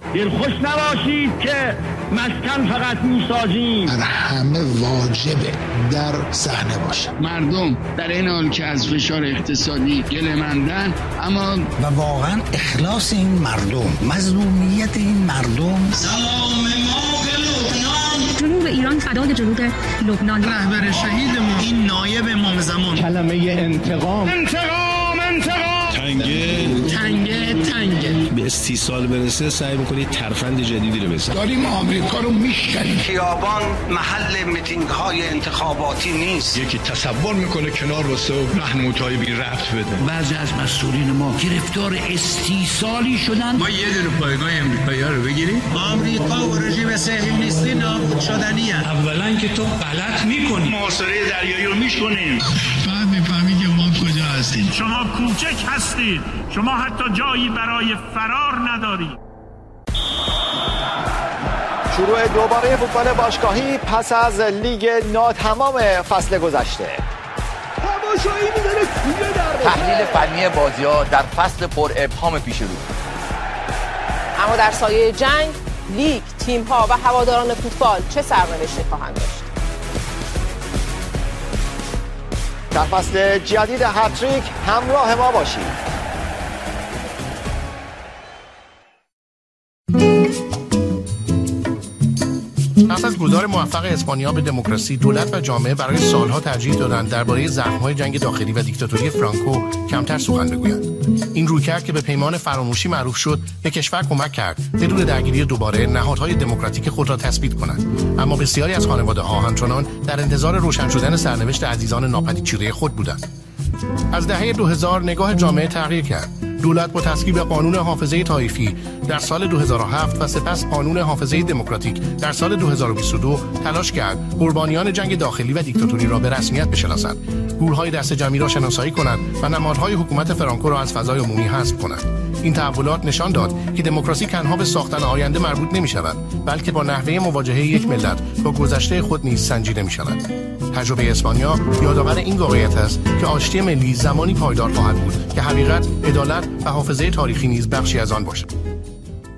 دلخوش نباشید که مسکن فقط میسازیم. در همه واجبه در صحنه باشه. مردم در این حال که از فشار اقتصادی گله‌مندن، اما و واقعا اخلاص این مردم، مظلومیت این مردم. سلام ما به لبنان. جنوب ایران فدای جنوب لبنان. رهبر شهیدمون این نایب امام زمان. کلمه انتقام. تنگه به استیصال برسه سعی میکنید ترفند جدیدی رو بزنید. داریم آمریکا رو میشکنیم. خیابان محل میتینگ های انتخاباتی نیست. یکی تصور میکنه کنار واسه و راهنمایی بی رفت بده. بعضی از مسئولین ما گرفتار استیصالی شدن. ما یه دونه پایگاه امریکایی‌ها رو بگیریم. آمریکا و رژیم صهیونیستی نابود شدنیه. اولا که تو غلط میکنی. محاصره دریایی رو میشکنیم. بعد میفهمی که ما کجا هستیم. شما کوچک هستید. شما حتی جایی برای فرار ندارید. شروع دوباره فوتبال باشگاهی پس از لیگ ناتمام فصل گذشته. تماشایی می‌داره توی در تحلیل فنی بازی‌ها در فصل پر ابهام پیش رو. اما در سایه جنگ لیگ، تیم‌ها و هواداران فوتبال چه سرنوشتی خواهند داشت؟ در فصل جدید هتریک همراه ما باشید. پس از گذار موفق اسپانیا به دموکراسی، دولت و جامعه برای سالها ترجیح دادند درباره زخم‌های جنگ داخلی و دیکتاتوری فرانکو کمتر سخن بگویند. این رویکرد که به پیمان فراموشی معروف شد، به کشور کمک کرد بدون درگیری دوباره نهادهای دموکراتیک خود را تثبیت کنند. اما بسیاری از خانواده‌ها همچنان در انتظار روشن شدن سرنوشت عزیزان ناپدیدشده خود بودند. از دهه 2000 نگاه جامعه تغییر کرد. دولت با تصویب قانون حافظه طایفی در سال 2007 و سپس قانون حافظه دموکراتیک در سال 2022 تلاش کرد قربانیان جنگ داخلی و دیکتاتوری را به رسمیت بشناسند، گورهای دست جمعی را شناسایی کنند و نمادهای حکومت فرانکو را از فضای عمومی حذف کنند. این تحولات نشان داد که دموکراسی تنها به ساختن آینده مربوط نمی‌شود، بلکه با نحوه مواجهه یک ملت با گذشته خود نیز سنجیده می‌شود. تجربه اسپانیا یادآور این واقعیت است که آشتی ملی زمانی پایدار خواهد بود که حقیقت، عدالت و حافظه تاریخی نیز بخشی از آن باشد.